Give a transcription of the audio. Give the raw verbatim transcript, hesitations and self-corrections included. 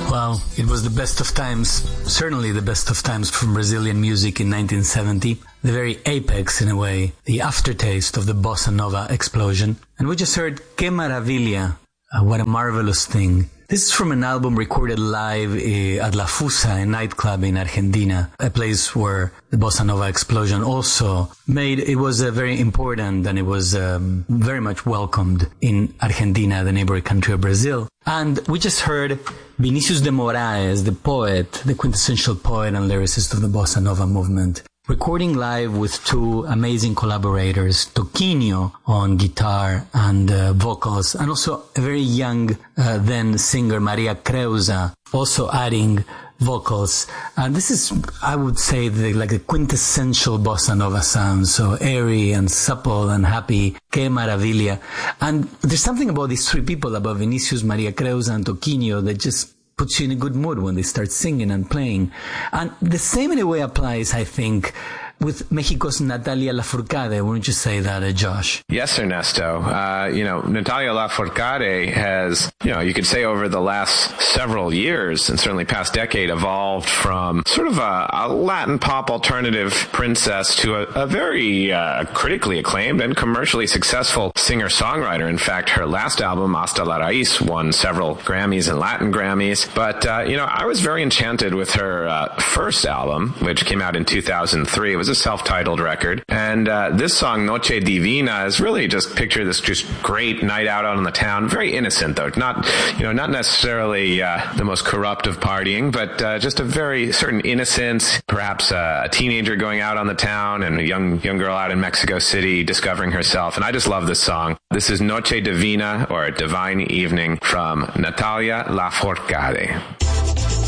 Well, it was the best of times, certainly the best of times from Brazilian music in nineteen seventy, the very apex in a way, the aftertaste of the bossa nova explosion. And we just heard Que Maravilla, uh, what a marvelous thing. This is from an album recorded live uh, at La Fusa, a nightclub in Argentina, a place where the bossa nova explosion also made. It was uh, very important, and it was um, very much welcomed in Argentina, the neighboring country of Brazil. And we just heard Vinicius de Moraes, the poet, the quintessential poet and lyricist of the bossa nova movement, recording live with two amazing collaborators, Toquinho on guitar and uh, vocals, and also a very young uh, then singer, Maria Creuza, also adding vocals. And this is, I would say, the, like the quintessential bossa nova sound, so airy and supple and happy, Que Maravilla. And there's something about these three people, about Vinicius, Maria Creuza and Toquinho, that just puts you in a good mood when they start singing and playing. And the same in a way applies, I think, with Mexico's Natalia Lafourcade. Wouldn't you say that, uh, Josh? Yes, Ernesto. Uh, you know, Natalia Lafourcade has, you know, you could say over the last several years, and certainly past decade, evolved from sort of a, a Latin pop alternative princess to a, a very uh, critically acclaimed and commercially successful singer-songwriter. In fact, her last album, Hasta la Raíz, won several Grammys and Latin Grammys. But, uh, you know, I was very enchanted with her uh, first album, which came out in two thousand three. It was a self-titled record. And uh, this song, Noche Divina, is really just picture this just great night out on the town. Very innocent, though. Not, you know, not necessarily uh, the most corrupt of partying, but uh, just a very certain innocence. Perhaps uh, a teenager going out on the town and a young young girl out in Mexico City discovering herself. And I just love this song. This is Noche Divina, or Divine Evening, from Natalia Lafourcade.